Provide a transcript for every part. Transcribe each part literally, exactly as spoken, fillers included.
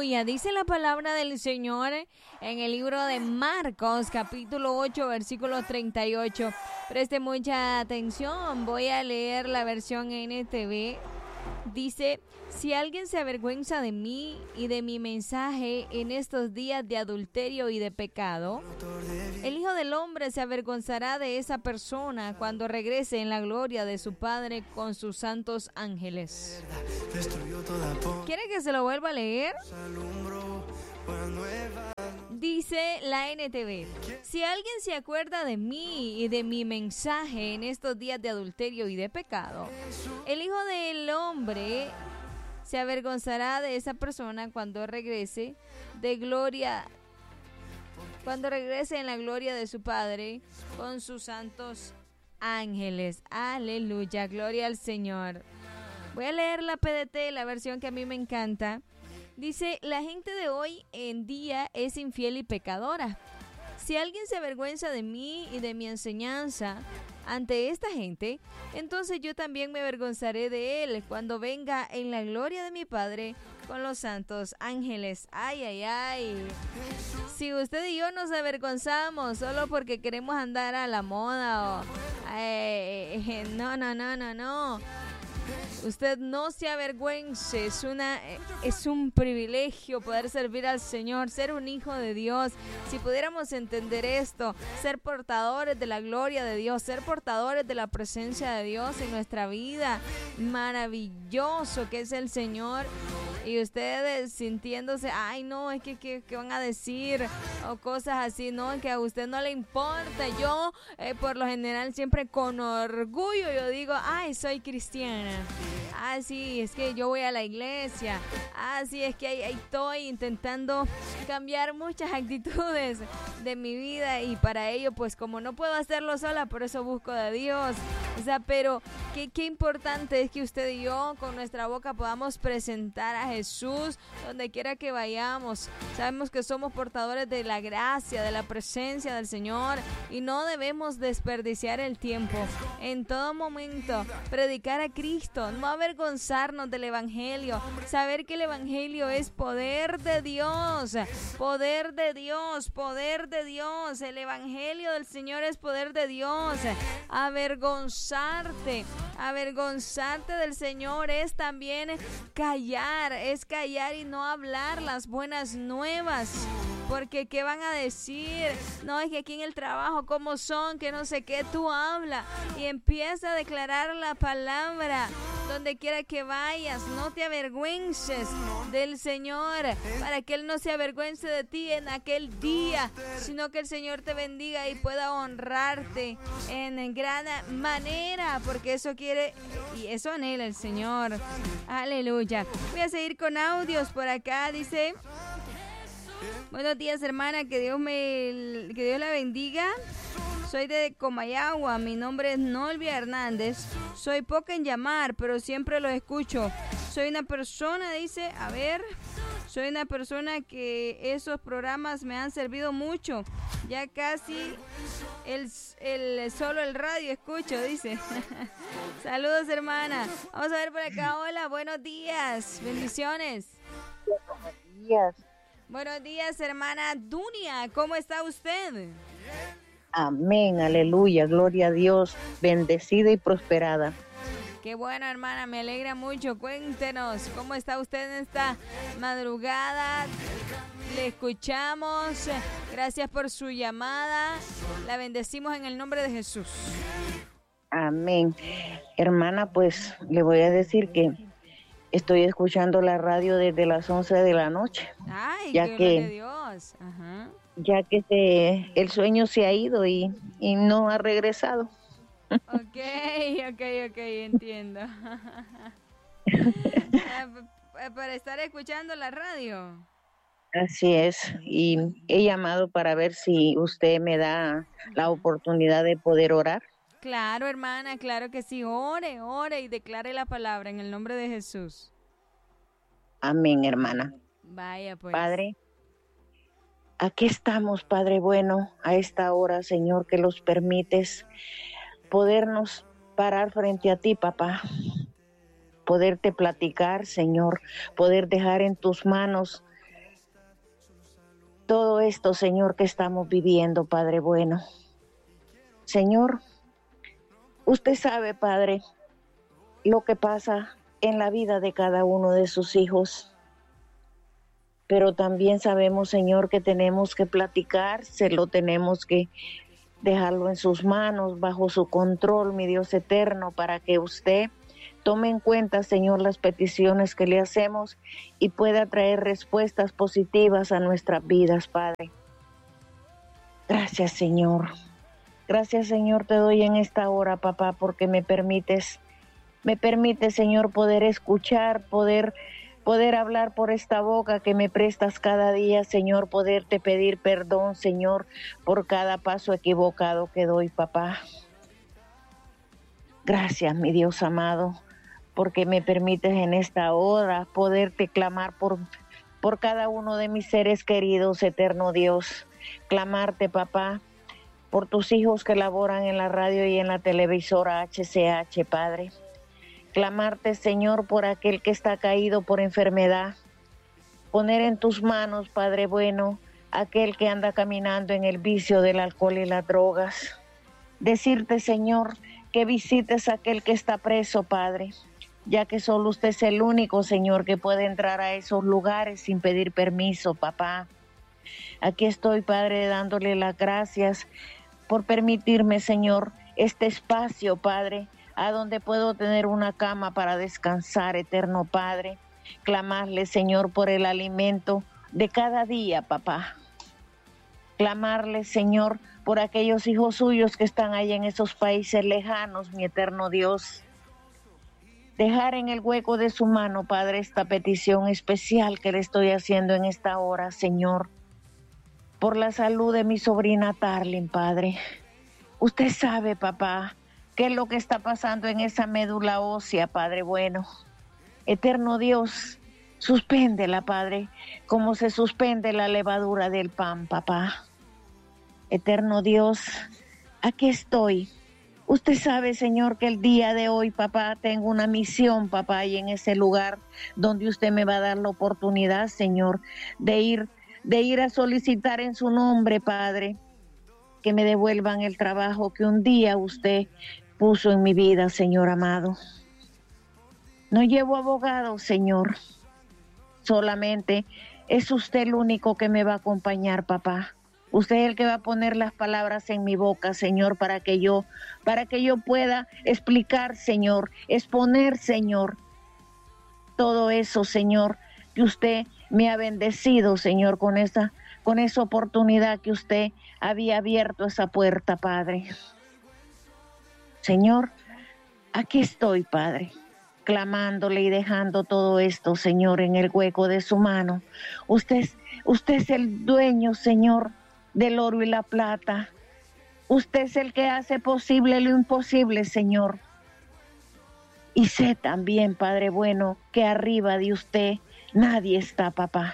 Aleluya. Dice la palabra del Señor en el libro de Marcos, capítulo ocho, versículo treinta y ocho. Preste mucha atención. Voy a leer la versión N T V. Dice: si alguien se avergüenza de mí y de mi mensaje en estos días de adulterio y de pecado, el Hijo del Hombre se avergonzará de esa persona cuando regrese en la gloria de su Padre con sus santos ángeles. ¿Quiere que se lo vuelva a leer? Dice la N T V: si alguien se acuerda de mí y de mi mensaje en estos días de adulterio y de pecado, el Hijo del Hombre se avergonzará de esa persona cuando regrese de gloria, cuando regrese en la gloria de su Padre con sus santos ángeles. Aleluya, gloria al Señor. Voy a leer la P D T, la versión que a mí me encanta. Dice: la gente de hoy en día es infiel y pecadora. Si alguien se avergüenza de mí y de mi enseñanza ante esta gente, entonces yo también me avergonzaré de él cuando venga en la gloria de mi Padre con los santos ángeles. Ay, ay, ay. Si usted y yo nos avergonzamos solo porque queremos andar a la moda o... Eh, eh, no, no, no, no, no. Usted no se avergüence, es, una, es un privilegio poder servir al Señor, ser un hijo de Dios. Si pudiéramos entender esto, ser portadores de la gloria de Dios, ser portadores de la presencia de Dios en nuestra vida, maravilloso que es el Señor. Y ustedes sintiéndose, ay no, es que ¿qué van a decir? O cosas así, no, que a usted no le importa. Yo, eh, por lo general, siempre con orgullo yo digo, ay, soy cristiana. Ah, sí, es que yo voy a la iglesia. Ah, sí, es que ahí, ahí estoy intentando cambiar muchas actitudes de mi vida. Y para ello, pues como no puedo hacerlo sola, por eso busco de Dios. O sea, pero qué, qué importante es que usted y yo con nuestra boca podamos presentar a Jesús donde quiera que vayamos. Sabemos que somos portadores de la gracia, de la presencia del Señor, y no debemos desperdiciar el tiempo. En todo momento, predicar a Cristo, no avergonzarnos del Evangelio, saber que el Evangelio es poder de Dios, poder de Dios, poder de Dios. El Evangelio del Señor es poder de Dios. Avergonzarte, avergonzarte del Señor es también callar, es callar y no hablar las buenas nuevas. Porque ¿qué van a decir? No, es que aquí en el trabajo, ¿cómo son? Que no sé qué, tú habla y empieza a declarar la palabra. Donde quiera que vayas, no te avergüences del Señor, para que Él no se avergüence de ti en aquel día, sino que el Señor te bendiga y pueda honrarte en gran manera, porque eso quiere y eso anhela el Señor. Aleluya. Voy a seguir con audios por acá. Dice: buenos días, hermana, que Dios me que Dios la bendiga. Soy de Comayagua, mi nombre es Nolvia Hernández. Soy poca en llamar, pero siempre lo escucho. Soy una persona, dice, a ver, soy una persona que esos programas me han servido mucho. Ya casi el, el solo el radio escucho, dice. Saludos, hermana. Vamos a ver por acá. Hola, buenos días. Bendiciones. Buenos días. Buenos días, hermana Dunia. ¿Cómo está usted? Amén, aleluya, gloria a Dios, bendecida y prosperada. Qué bueno, hermana, me alegra mucho. Cuéntenos, ¿cómo está usted en esta madrugada? Le escuchamos. Gracias por su llamada. La bendecimos en el nombre de Jesús. Amén. Hermana, pues le voy a decir que estoy escuchando la radio desde las once de la noche. Ay, ya qué que, gloria a Dios. Ajá. Ya que se, el sueño se ha ido y, y no ha regresado. Ok, ok, ok, entiendo. Para estar escuchando la radio. Así es, y he llamado para ver si usted me da la oportunidad de poder orar. Claro, hermana, claro que sí. Ore, ore y declare la palabra en el nombre de Jesús. Amén, hermana. Vaya pues. Padre, aquí estamos, Padre bueno, a esta hora, Señor, que los permites podernos parar frente a ti, papá. Poderte platicar, Señor, poder dejar en tus manos todo esto, Señor, que estamos viviendo, Padre bueno. Señor, usted sabe, Padre, lo que pasa en la vida de cada uno de sus hijos. Pero también sabemos, Señor, que tenemos que platicar, se lo tenemos que dejarlo en sus manos, bajo su control, mi Dios eterno, para que usted tome en cuenta, Señor, las peticiones que le hacemos y pueda traer respuestas positivas a nuestras vidas, Padre. Gracias, Señor. Gracias, Señor, te doy en esta hora, papá, porque me permites, me permite, Señor, poder escuchar, poder poder hablar por esta boca que me prestas cada día, Señor, poderte pedir perdón, Señor, por cada paso equivocado que doy, papá. Gracias, mi Dios amado, porque me permites en esta hora poderte clamar por, por cada uno de mis seres queridos, eterno Dios. Clamarte, papá, por tus hijos que laboran en la radio y en la televisora H C H, Padre. Clamarte, Señor, por aquel que está caído por enfermedad. Poner en tus manos, Padre bueno, aquel que anda caminando en el vicio del alcohol y las drogas. Decirte, Señor, que visites a aquel que está preso, Padre, ya que solo usted es el único, Señor, que puede entrar a esos lugares sin pedir permiso, papá. Aquí estoy, Padre, dándole las gracias por permitirme, Señor, este espacio, Padre, a donde puedo tener una cama para descansar, eterno Padre. Clamarle, Señor, por el alimento de cada día, papá. Clamarle, Señor, por aquellos hijos suyos que están ahí en esos países lejanos, mi eterno Dios. Dejar en el hueco de su mano, Padre, esta petición especial que le estoy haciendo en esta hora, Señor. Por la salud de mi sobrina Tarlin, Padre. Usted sabe, papá, qué es lo que está pasando en esa médula ósea, Padre bueno. Eterno Dios, suspéndela, Padre, como se suspende la levadura del pan, papá. Eterno Dios, aquí estoy. Usted sabe, Señor, que el día de hoy, papá, tengo una misión, papá, y en ese lugar donde usted me va a dar la oportunidad, Señor, de ir, de ir a solicitar en su nombre, Padre, que me devuelvan el trabajo que un día usted puso en mi vida, Señor amado. No llevo abogado, Señor. Solamente es usted el único que me va a acompañar, papá. Usted es el que va a poner las palabras en mi boca, Señor, para que yo, para que yo pueda explicar, Señor, exponer, Señor, todo eso, Señor, que usted me ha bendecido, Señor, con esa, con esa oportunidad que usted había abierto esa puerta, Padre. Señor, aquí estoy, Padre, clamándole y dejando todo esto, Señor, en el hueco de su mano. Usted, usted es el dueño, Señor, del oro y la plata. Usted es el que hace posible lo imposible, Señor. Y sé también, Padre bueno, que arriba de usted nadie está, papá.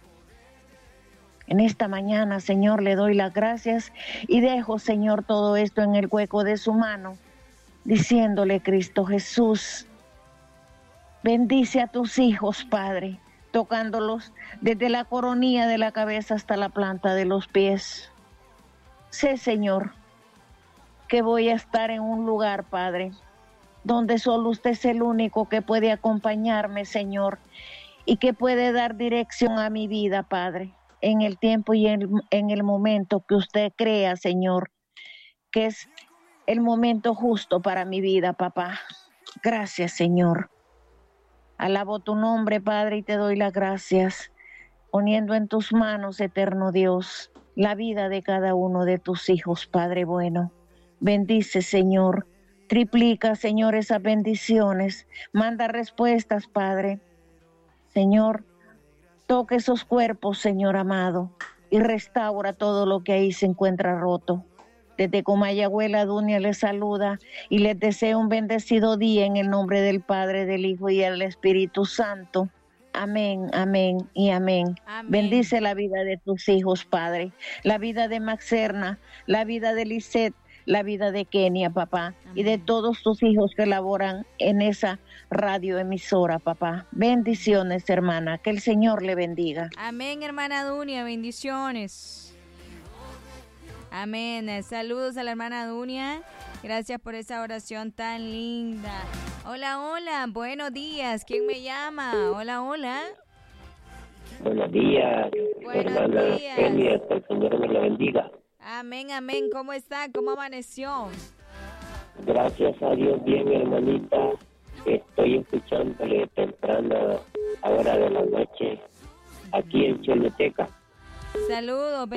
En esta mañana, Señor, le doy las gracias y dejo, Señor, todo esto en el hueco de su mano, diciéndole, Cristo Jesús, bendice a tus hijos, Padre, tocándolos desde la coronilla de la cabeza hasta la planta de los pies. Sé, Señor, que voy a estar en un lugar, Padre, donde solo usted es el único que puede acompañarme, Señor, y que puede dar dirección a mi vida, Padre, en el tiempo y en, en el momento que usted crea, Señor, que es el momento justo para mi vida, papá. Gracias, Señor. Alabo tu nombre, Padre, y te doy las gracias, poniendo en tus manos, eterno Dios, la vida de cada uno de tus hijos, Padre bueno. Bendice, Señor. Triplica, Señor, esas bendiciones. Manda respuestas, Padre. Señor, toque esos cuerpos, Señor amado, y restaura todo lo que ahí se encuentra roto. Desde Comayagüela, Dunia les saluda y les deseo un bendecido día en el nombre del Padre, del Hijo y del Espíritu Santo. Amén, amén y amén. Amén. Bendice la vida de tus hijos, Padre, la vida de Maxerna, la vida de Lisette, la vida de Kenia, papá, Amén. y de todos tus hijos que laboran en esa radioemisora, papá. Bendiciones, hermana, que el Señor le bendiga. Amén, hermana Dunia, bendiciones. Amén. Saludos a la hermana Dunia. Gracias por esa oración tan linda. Hola, hola, buenos días. ¿Quién me llama? Hola, hola. Buenos días, Buenos hermana días. Kenia, que el Señor me la bendiga. Amén, amén. ¿Cómo está? ¿Cómo amaneció? Gracias a Dios, bien, hermanita. Estoy escuchándole temprano, a hora de la noche, aquí en Choluteca. Saludos.